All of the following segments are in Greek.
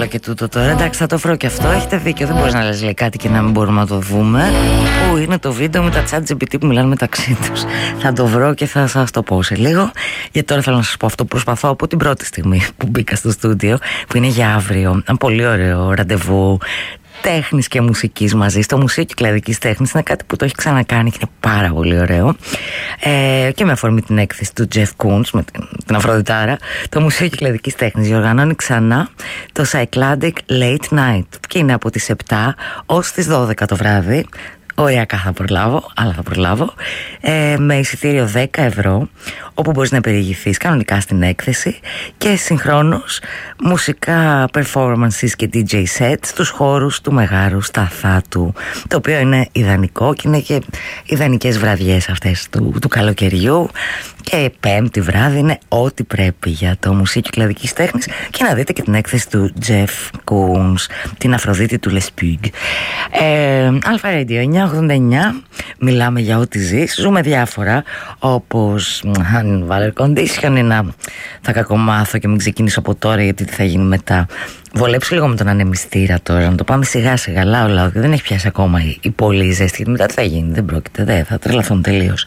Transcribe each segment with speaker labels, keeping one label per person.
Speaker 1: άλλο και τούτο τώρα. Εντάξει, θα το βρω και αυτό. Έχετε δίκιο. Δεν μπορεί να λες λέει κάτι και να μην μπορούμε να το δούμε. Πού είναι το βίντεο με τα ChatGPT που μιλάνε μεταξύ τους? Θα το βρω και θα σας το πω σε λίγο. Γιατί τώρα θέλω να σας πω αυτό που προσπαθώ από την πρώτη στιγμή που μπήκα στο στούντιο, που είναι για αύριο. Ένα πολύ ωραίο ραντεβού τέχνης και μουσικής μαζί. Στο Μουσείο Κυκλαδικής Τέχνης είναι κάτι που το έχει ξανακάνει και είναι πάρα πολύ ωραίο. Και με αφορμή την έκθεση του Jeff Koons με την Αφροδιτάρα, το Μουσείο Κυκλαδικής Τέχνης διοργανώνει ξανά το Cycladic Late Night και είναι από τις 7 ως τις 12 το βράδυ. Ωριακά θα προλάβω, αλλά θα προλάβω. Με εισιτήριο 10 ευρώ, όπου μπορείς να περιηγηθείς κανονικά στην έκθεση και συγχρόνως μουσικά performances και DJ sets στους χώρους του Μεγάρου Σταθάτου, το οποίο είναι ιδανικό και είναι και ιδανικές βραδιές αυτές του καλοκαιριού. Και πέμπτη βράδυ είναι ό,τι πρέπει για το Μουσείο Κυκλαδικής Τέχνης και να δείτε και την έκθεση του Jeff Koons, την Αφροδίτη του Λεσπούγκ. Αλφα Radio 989, μιλάμε για ό,τι ζεις. Ζούμε διάφορα, όπως αν βάλω air condition, θα κακομάθω και μην ξεκινήσω από τώρα γιατί τι θα γίνει μετά. Βολέψω λίγο με τον ανεμιστήρα τώρα, να το πάμε σιγά σιγά, λαό, δεν έχει πιάσει ακόμα η πολύ ζέστη, γιατί μετά τι θα γίνει, δεν πρόκειται, θα τρελαθούν τελείως.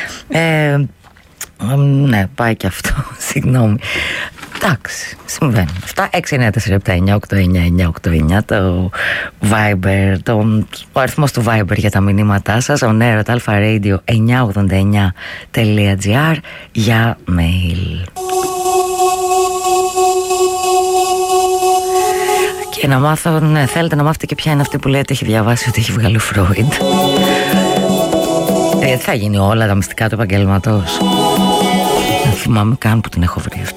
Speaker 1: Ναι, πάει και αυτό. Συγγνώμη. Εντάξει, συμβαίνει αυτά. 694-798-9989 το Viber, ο αριθμός του Viber για τα μηνύματά σας. Ο Νέρο αλφα-radio 989.gr για mail. Και να μάθω, ναι, θέλετε να μάθετε και ποια είναι αυτή που λέει ότι έχει διαβάσει ότι έχει βγάλει ο Φρόιντ. Θα γίνει όλα τα μυστικά του επαγγέλματος. Δεν θυμάμαι καν που την έχω βρει αυτή.